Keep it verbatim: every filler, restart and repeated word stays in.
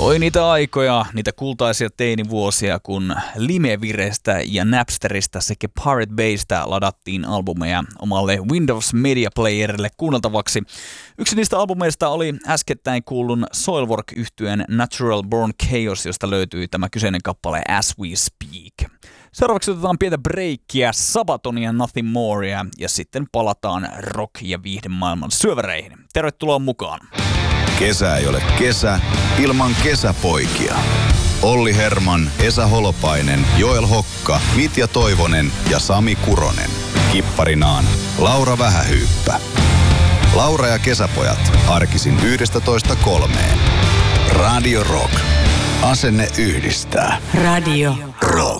Oi niitä aikoja, niitä kultaisia teinivuosia, kun Limevirestä ja Napsterista sekä Pirate Baystä ladattiin albumeja omalle Windows Media Playerille kuunneltavaksi. Yksi niistä albumeista oli äskettäin kuullun Soilwork-yhtyeen Natural Born Chaos, josta löytyi tämä kyseinen kappale As We Speak. Seuraavaksi otetaan pientä breikkiä, Sabatonia Nothing Morea ja sitten palataan rock- ja viihdemaailman syövereihin. Tervetuloa mukaan! Kesä ei ole kesä ilman kesäpoikia. Olli Herman, Esa Holopainen, Joel Hokka, Mitja Toivonen ja Sami Kuronen. Kipparinaan Laura Vähähyyppä. Laura ja kesäpojat arkisin yhdestätoista kolmeen. Radio Rock. Asenne yhdistää. Radio Rock.